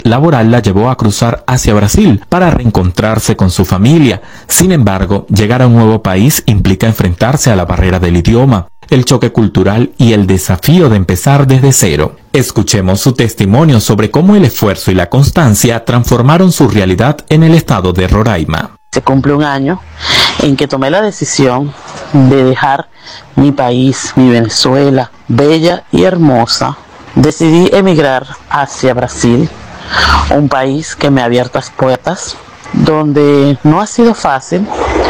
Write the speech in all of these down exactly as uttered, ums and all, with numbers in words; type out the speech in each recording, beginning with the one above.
laboral la llevó a cruzar hacia Brasil para reencontrarse con su familia. Sin embargo, llegar a un nuevo país implica enfrentarse a la barrera del idioma, el choque cultural y el desafío de empezar desde cero. Escuchemos su testimonio sobre cómo el esfuerzo y la constancia transformaron su realidad en el estado de Roraima. Se cumple un año en que tomé la decisión de dejar mi país, mi Venezuela, bella y hermosa. Decidí emigrar hacia Brasil, un país que me ha abierto las puertas, donde no ha sido fácil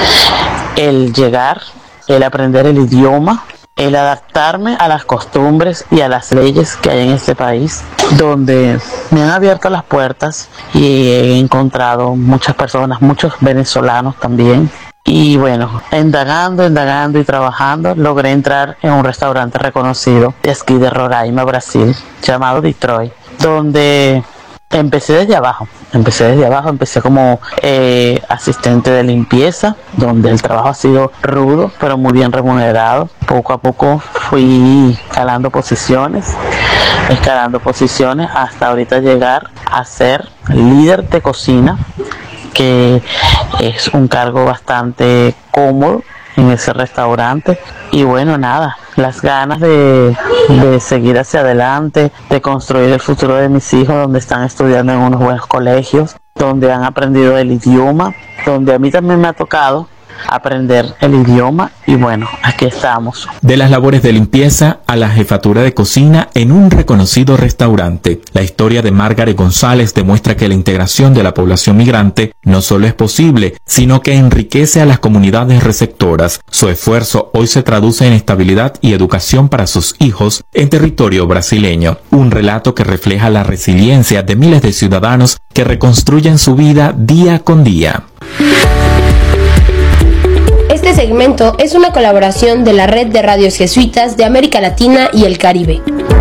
el llegar, el aprender el idioma, el adaptarme a las costumbres y a las leyes que hay en este país, donde me han abierto las puertas y he encontrado muchas personas, muchos venezolanos también. Y bueno, indagando, indagando y trabajando, logré entrar en un restaurante reconocido de aquí de Roraima, Brasil, llamado Detroit, donde empecé desde abajo, empecé desde abajo, empecé como eh, asistente de limpieza, donde el trabajo ha sido rudo, pero muy bien remunerado. Poco a poco fui escalando posiciones, escalando posiciones, hasta ahorita llegar a ser líder de cocina, que es un cargo bastante cómodo en ese restaurante. Y bueno, nada, las ganas de, de seguir hacia adelante, de construir el futuro de mis hijos, donde están estudiando en unos buenos colegios, donde han aprendido el idioma, donde a mí también me ha tocado aprender el idioma. Y bueno, aquí estamos. De las labores de limpieza a la jefatura de cocina en un reconocido restaurante, la historia de Margaret González demuestra que la integración de la población migrante no solo es posible, sino que enriquece a las comunidades receptoras. Su esfuerzo hoy se traduce en estabilidad y educación para sus hijos en territorio brasileño. Un relato que refleja la resiliencia de miles de ciudadanos que reconstruyen su vida día con día. Este segmento es una colaboración de la Red de Radios Jesuitas de América Latina y el Caribe.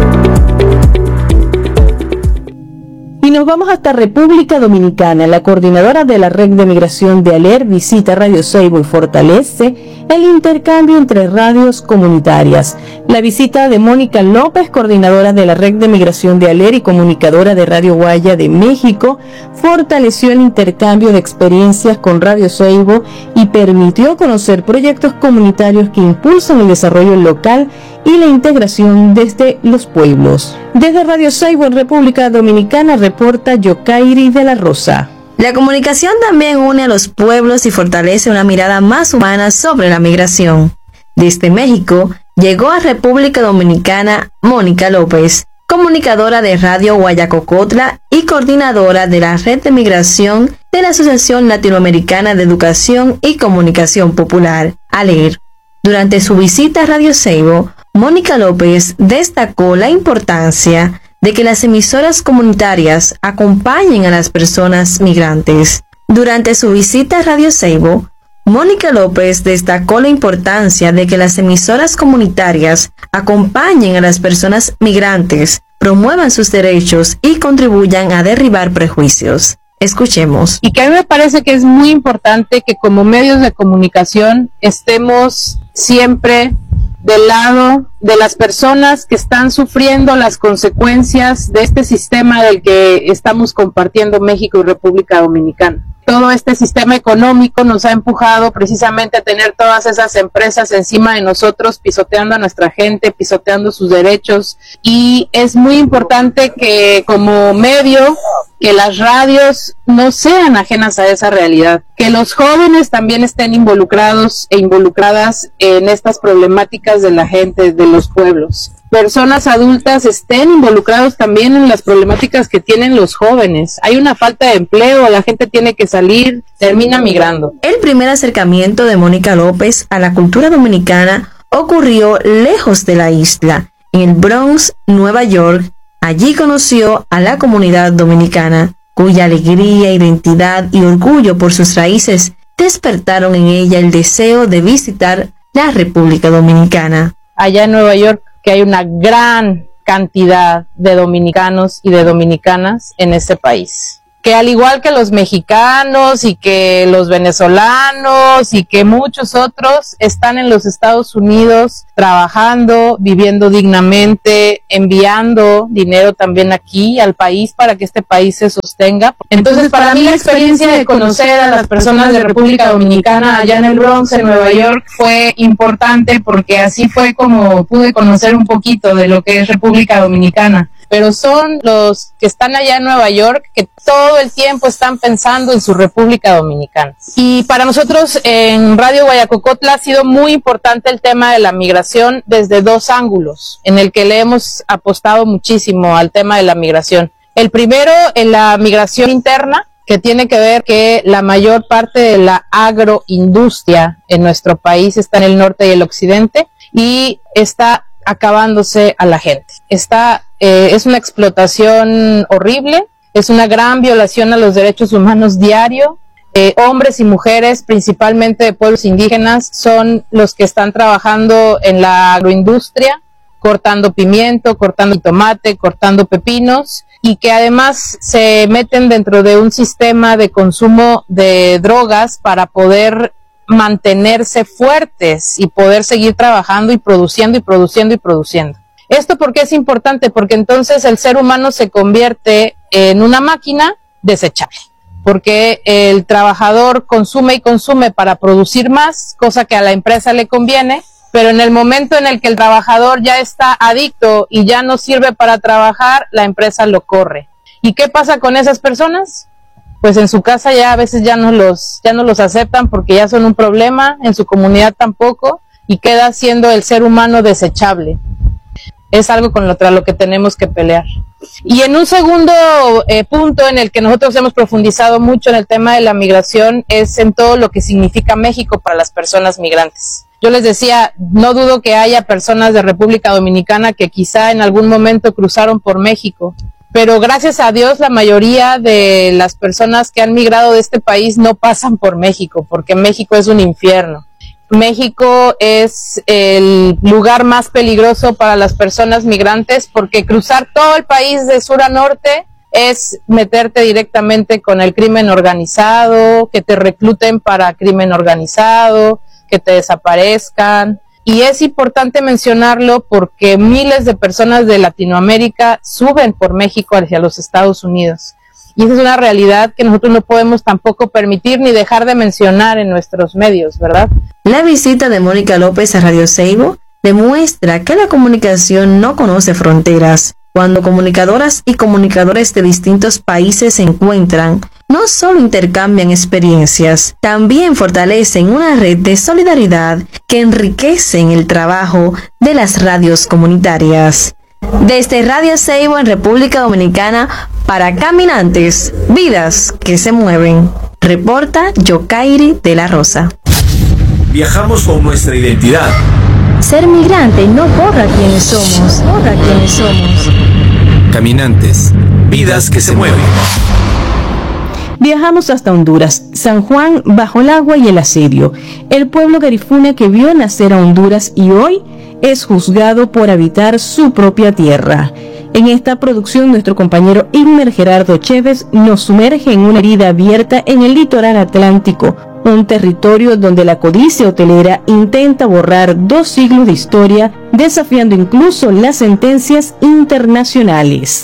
Y nos vamos hasta República Dominicana. La coordinadora de la Red de Migración de ALER visita Radio Seibo y fortalece el intercambio entre radios comunitarias. La visita de Mónica López, coordinadora de la Red de Migración de ALER y comunicadora de Radio Guaya de México, fortaleció el intercambio de experiencias con Radio Seibo y permitió conocer proyectos comunitarios que impulsan el desarrollo local y la integración desde los pueblos. Desde Radio Seibo en República Dominicana reporta Yokairi de la Rosa. La comunicación también une a los pueblos y fortalece una mirada más humana sobre la migración. Desde México llegó a República Dominicana Mónica López, comunicadora de Radio Guayacocotla y coordinadora de la Red de Migración de la Asociación Latinoamericana de Educación y Comunicación Popular, ALER. Durante su visita a Radio Seibo, Mónica López destacó la importancia de que las emisoras comunitarias acompañen a las personas migrantes. Durante su visita a Radio Seibo, Mónica López destacó la importancia de que las emisoras comunitarias acompañen a las personas migrantes, promuevan sus derechos y contribuyan a derribar prejuicios. Escuchemos. Y que a mí me parece que es muy importante que como medios de comunicación estemos siempre del lado de las personas que están sufriendo las consecuencias de este sistema del que estamos compartiendo México y República Dominicana. Todo este sistema económico nos ha empujado precisamente a tener todas esas empresas encima de nosotros, pisoteando a nuestra gente, pisoteando sus derechos, y es muy importante que como medio, que las radios no sean ajenas a esa realidad, que los jóvenes también estén involucrados e involucradas en estas problemáticas de la gente, de los pueblos. Personas adultas estén involucrados también en las problemáticas que tienen los jóvenes. Hay una falta de empleo, la gente tiene que salir, termina migrando. El primer acercamiento de Mónica López a la cultura dominicana ocurrió lejos de la isla, en el Bronx, Nueva York. Allí conoció a la comunidad dominicana, cuya alegría, identidad y orgullo por sus raíces despertaron en ella el deseo de visitar la República Dominicana. Allá en Nueva York, que hay una gran cantidad de dominicanos y de dominicanas en ese país. que al igual que los mexicanos y que los venezolanos y que muchos otros están en los Estados Unidos trabajando, viviendo dignamente, enviando dinero también aquí al país para que este país se sostenga. Entonces, para mí la experiencia de conocer a las personas de República Dominicana allá en el Bronx, en Nueva York, fue importante porque así fue como pude conocer un poquito de lo que es República Dominicana. Pero son los que están allá en Nueva York que todo el tiempo están pensando en su República Dominicana. Y para nosotros en Radio Guayacocotla ha sido muy importante el tema de la migración desde dos ángulos, en el que le hemos apostado muchísimo al tema de la migración. El primero, en la migración interna, que tiene que ver que la mayor parte de la agroindustria en nuestro país está en el norte y el occidente y está acabándose a la gente. Está, eh, es una explotación horrible, es una gran violación a los derechos humanos diario. Eh, hombres y mujeres, principalmente de pueblos indígenas, son los que están trabajando en la agroindustria, cortando pimiento, cortando tomate, cortando pepinos, y que además se meten dentro de un sistema de consumo de drogas para poder mantenerse fuertes y poder seguir trabajando y produciendo y produciendo y produciendo. ¿Esto por qué es importante? Porque entonces el ser humano se convierte en una máquina desechable, porque el trabajador consume y consume para producir más, cosa que a la empresa le conviene, pero en el momento en el que el trabajador ya está adicto y ya no sirve para trabajar, la empresa lo corre. ¿Y qué pasa con esas personas? Pues en su casa ya a veces ya no los, ya no los aceptan porque ya son un problema, en su comunidad tampoco, y queda siendo el ser humano desechable. Es algo contra lo que tenemos que pelear. Y en un segundo eh, punto en el que nosotros hemos profundizado mucho en el tema de la migración es en todo lo que significa México para las personas migrantes. Yo les decía, no dudo que haya personas de República Dominicana que quizá en algún momento cruzaron por México, pero gracias a Dios la mayoría de las personas que han migrado de este país no pasan por México, porque México es un infierno. México es el lugar más peligroso para las personas migrantes porque cruzar todo el país de sur a norte es meterte directamente con el crimen organizado, que te recluten para crimen organizado, que te desaparezcan. Y es importante mencionarlo porque miles de personas de Latinoamérica suben por México hacia los Estados Unidos. Y esa es una realidad que nosotros no podemos tampoco permitir ni dejar de mencionar en nuestros medios, ¿verdad? La visita de Mónica López a Radio Seibo demuestra que la comunicación no conoce fronteras. Cuando comunicadoras y comunicadores de distintos países se encuentran, no solo intercambian experiencias, también fortalecen una red de solidaridad que enriquecen el trabajo de las radios comunitarias. Desde Radio Seibo en República Dominicana, para Caminantes, vidas que se mueven, reporta Yokairi de la Rosa. Viajamos con nuestra identidad. Ser migrante no borra quienes somos, borra quienes somos. Caminantes, vidas que se mueven. Viajamos hasta Honduras, San Juan bajo el agua y el asedio, el pueblo garifuna que vio nacer a Honduras y hoy es juzgado por habitar su propia tierra. En esta producción, nuestro compañero Igmer Gerardo Chévez nos sumerge en una herida abierta en el litoral atlántico, un territorio donde la codicia hotelera intenta borrar dos siglos de historia, desafiando incluso las sentencias internacionales.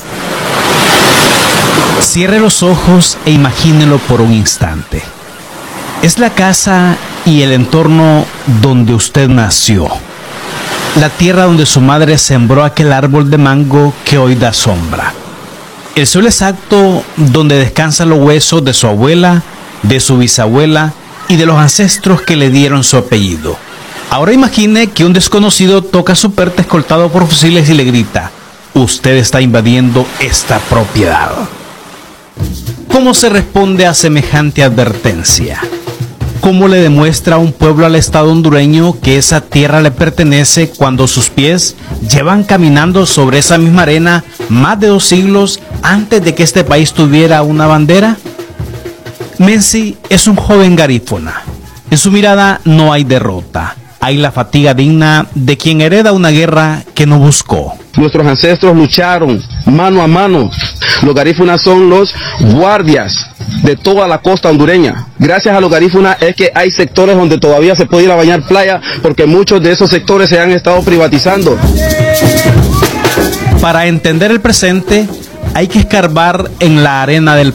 Cierre los ojos e imagínelo por un instante. Es la casa y el entorno donde usted nació. La tierra donde su madre sembró aquel árbol de mango que hoy da sombra. El suelo exacto donde descansan los huesos de su abuela, de su bisabuela y de los ancestros que le dieron su apellido. Ahora imagine que un desconocido toca su puerta escoltado por fusiles y le grita: usted está invadiendo esta propiedad. ¿Cómo se responde a semejante advertencia? ¿Cómo le demuestra a un pueblo al Estado hondureño que esa tierra le pertenece cuando sus pies llevan caminando sobre esa misma arena más de dos siglos antes de que este país tuviera una bandera? Menzi es un joven garífuna. En su mirada no hay derrota, hay la fatiga digna de quien hereda una guerra que no buscó. Nuestros ancestros lucharon mano a mano. Los garífunas son los guardias de toda la costa hondureña. Gracias a los garífunas es que hay sectores donde todavía se puede ir a bañar playa, porque muchos de esos sectores se han estado privatizando. Para entender el presente, hay que escarbar en la arena del